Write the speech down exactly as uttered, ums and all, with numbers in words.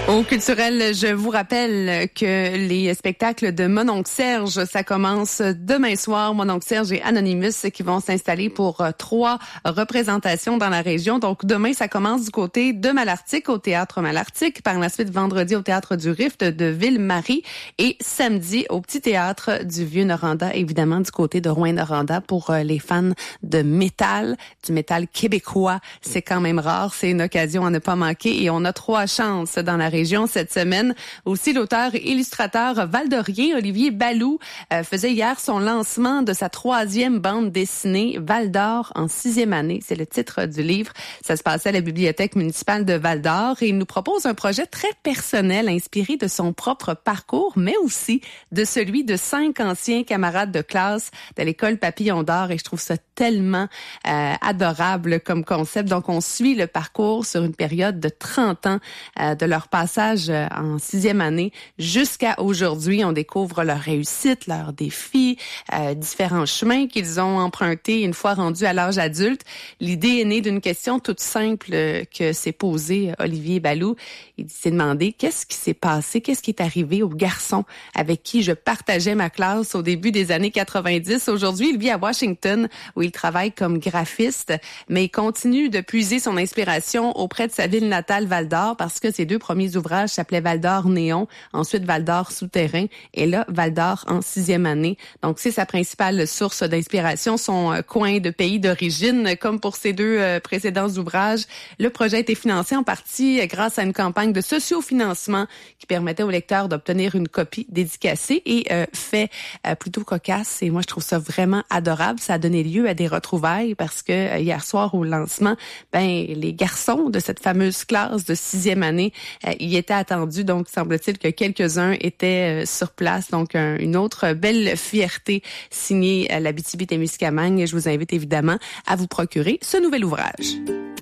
Au culturel, je vous rappelle que les spectacles de Mon oncle Serge, ça commence demain soir. Mon oncle Serge et Anonymous qui vont s'installer pour trois représentations dans la région. Donc demain, ça commence du côté de Malartic, au Théâtre Malartic. Par la suite, vendredi, au Théâtre du Rift de Ville-Marie. Et samedi, au Petit Théâtre du Vieux-Noranda, évidemment du côté de Rouyn-Noranda pour les fans de métal, du métal québécois. C'est quand même rare, c'est une occasion à ne pas manquer. Et on a trois chances dans la région cette semaine. Aussi, l'auteur et illustrateur valdorien Olivier Ballou euh, faisait hier son lancement de sa troisième bande dessinée Val d'Or en sixième année. C'est le titre du livre. Ça se passait à la bibliothèque municipale de Val d'Or et il nous propose un projet très personnel inspiré de son propre parcours, mais aussi de celui de cinq anciens camarades de classe de l'école Papillon d'Or et je trouve ça tellement euh, adorable comme concept. Donc, on suit le parcours sur une période de trente ans euh, de leur passage en sixième année jusqu'à aujourd'hui. On découvre leurs réussites, leurs défis, euh, différents chemins qu'ils ont empruntés une fois rendus à l'âge adulte. L'idée est née d'une question toute simple que s'est posée Olivier Ballou. Il s'est demandé qu'est-ce qui s'est passé, qu'est-ce qui est arrivé au garçon avec qui je partageais ma classe au début des années quatre-vingt-dix. Aujourd'hui, il vit à Washington où il travaille comme graphiste, mais il continue de puiser son inspiration auprès de sa ville natale Val d'Or parce que ses deux premiers ouvrages s'appelaient Val d'Or Néon, ensuite Val d'Or Souterrain et là Val d'Or en sixième année. Donc c'est sa principale source d'inspiration, son euh, coin de pays d'origine. Comme pour ses deux euh, précédents ouvrages, le projet a été financé en partie grâce à une campagne de sociofinancement qui permettait aux lecteurs d'obtenir une copie dédicacée et euh, fait euh, plutôt cocasse. Et moi je trouve ça vraiment adorable. Ça a donné lieu à des retrouvailles parce que euh, hier soir au lancement, ben les garçons de cette fameuse classe de sixième année euh, y étaient attendus. Donc semble-t-il que quelques-uns étaient euh, sur place. Donc un, une autre belle fierté signée à l'Abitibi-Témiscamingue. Je vous invite évidemment à vous procurer ce nouvel ouvrage.